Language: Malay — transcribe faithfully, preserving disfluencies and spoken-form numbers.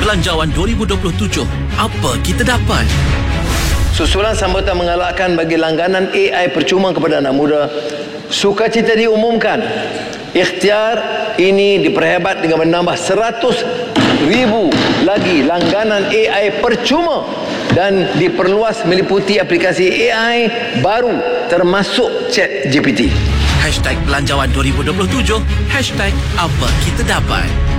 Belanjawan dua ribu dua puluh tujuh. Apa kita dapat? Susulan sambutan mengalahkan bagi langganan A I percuma kepada anak muda. Sukacita diumumkan, ikhtiar ini diperhebat dengan menambah seratus ribu lagi langganan A I percuma dan diperluas meliputi aplikasi A I baru termasuk Chat G P T. Hashtag Belanjawan dua ribu dua puluh tujuh. Hashtag Apa Kita Dapat.